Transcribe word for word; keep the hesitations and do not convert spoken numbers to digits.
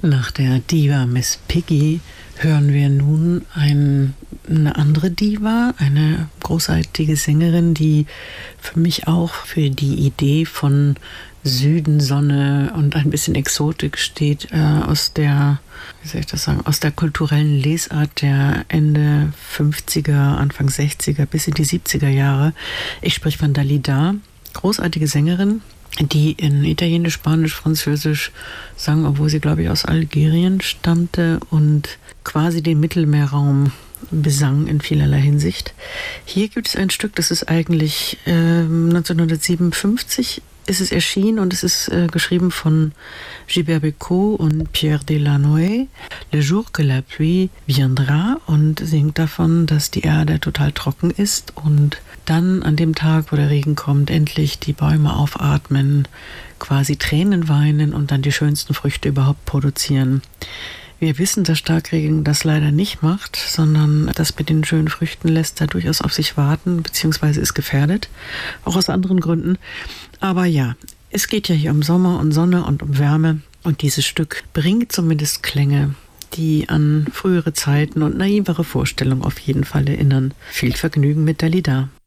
Nach der Diva Miss Piggy hören wir nun ein, eine andere Diva, eine großartige Sängerin, die für mich auch für die Idee von Süden, Sonne und ein bisschen Exotik steht, äh, aus der, wie soll ich das sagen, aus der kulturellen Lesart der Ende fünfziger, Anfang sechziger bis in die siebziger Jahre. Ich spreche von Dalida, großartige Sängerin, die in Italienisch, Spanisch, Französisch sang, obwohl sie, glaube ich, aus Algerien stammte und quasi den Mittelmeerraum besang in vielerlei Hinsicht. Hier gibt es ein Stück, das ist eigentlich äh, neunzehnhundertsiebenundfünfzig ist es erschienen und es ist äh, geschrieben von Gilbert Bécaud und Pierre Delanoë, Le jour que la pluie viendra, und singt davon, dass die Erde total trocken ist und dann an dem Tag, wo der Regen kommt, endlich die Bäume aufatmen, quasi Tränen weinen und dann die schönsten Früchte überhaupt produzieren. Wir wissen, dass Starkregen das leider nicht macht, sondern das mit den schönen Früchten lässt da durchaus auf sich warten, beziehungsweise ist gefährdet, auch aus anderen Gründen. Aber ja, es geht ja hier um Sommer und Sonne und um Wärme, und dieses Stück bringt zumindest Klänge, die an frühere Zeiten und naivere Vorstellungen auf jeden Fall erinnern. Viel Vergnügen mit Dalida.